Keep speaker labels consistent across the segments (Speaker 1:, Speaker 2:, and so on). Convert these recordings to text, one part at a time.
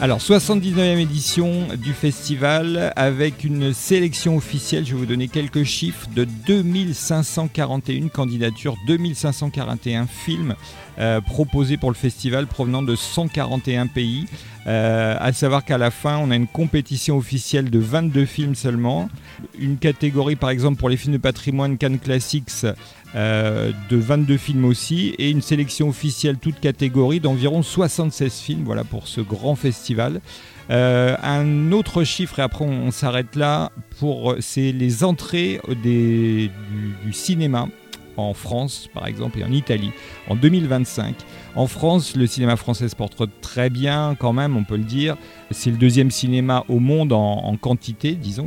Speaker 1: Alors, 79e édition du festival avec une sélection officielle. Je vais vous donner quelques chiffres de 2541 candidatures, 2541 films proposés pour le festival provenant de 141 pays. À savoir qu'à la fin, on a une compétition officielle de 22 films seulement. Une catégorie, par exemple, pour les films de patrimoine Cannes Classics, de 22 films aussi, et une sélection officielle toute catégorie d'environ 76 films, voilà, pour ce grand festival. Un autre chiffre, et après on s'arrête là, c'est les entrées du cinéma en France, par exemple, et en Italie, en 2025. En France, le cinéma français se porte très bien, quand même, on peut le dire. C'est le deuxième cinéma au monde en quantité, disons.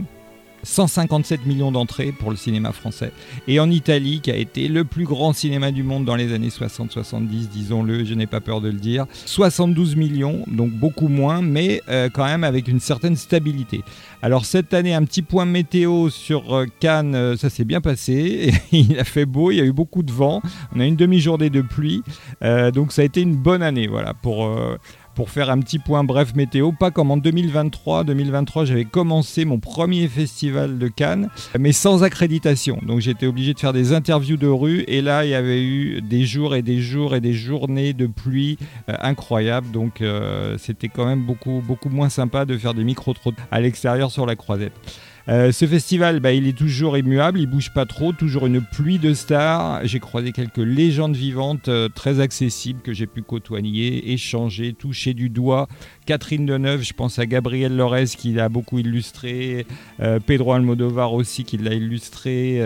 Speaker 1: 157 millions d'entrées pour le cinéma français. Et en Italie, qui a été le plus grand cinéma du monde dans les années 60-70, disons-le, je n'ai pas peur de le dire, 72 millions, donc beaucoup moins, mais quand même avec une certaine stabilité. Alors cette année, un petit point météo sur Cannes, ça s'est bien passé, il a fait beau, il y a eu beaucoup de vent, on a une demi-journée de pluie, donc ça a été une bonne année, voilà, pour faire un petit point bref météo, pas comme en 2023. 2023, j'avais commencé mon premier festival de Cannes, mais sans accréditation. Donc j'étais obligé de faire des interviews de rue. Et là, il y avait eu des jours et des jours et des journées de pluie incroyables. Donc c'était quand même beaucoup moins sympa de faire des micro-trottoirs à l'extérieur sur la Croisette. Ce festival, il est toujours immuable, il bouge pas trop, toujours une pluie de stars. J'ai croisé quelques légendes vivantes très accessibles que j'ai pu côtoyer, échanger, toucher du doigt. Catherine Deneuve, je pense à Gabriel Lorez qui l'a beaucoup illustré, Pedro Almodovar aussi qui l'a illustré.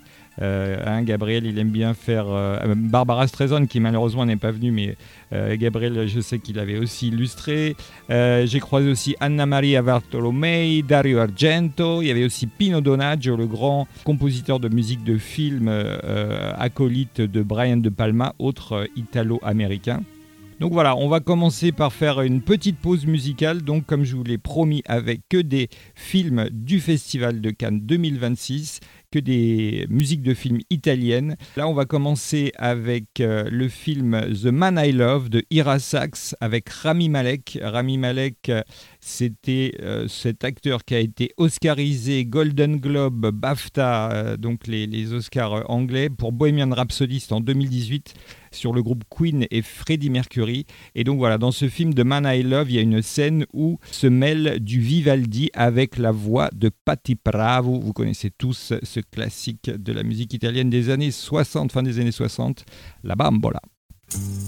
Speaker 1: Gabriel, il aime bien faire Barbara Streisand qui malheureusement n'est pas venue, mais Gabriel, je sais qu'il avait aussi illustré. J'ai croisé aussi Anna Maria Bartolomei, Dario Argento. Il y avait aussi Pino Donaggio, le grand compositeur de musique de film, acolyte de Brian De Palma, autre italo-américain. Donc voilà, on va commencer par faire une petite pause musicale, donc comme je vous l'ai promis, avec que des films du Festival de Cannes 2026, que des musiques de films italiennes. Là, on va commencer avec le film The Man I Love de Ira Sachs avec Rami Malek. Rami Malek, c'était cet acteur qui a été oscarisé, Golden Globe, BAFTA, donc les Oscars anglais, pour Bohemian Rhapsody en 2018, sur le groupe Queen et Freddie Mercury. Et donc voilà, dans ce film de Man I Love, il y a une scène où se mêle du Vivaldi avec la voix de Patti Bravo. Vous connaissez tous ce classique de la musique italienne des années 60, fin des années 60, La Bambola.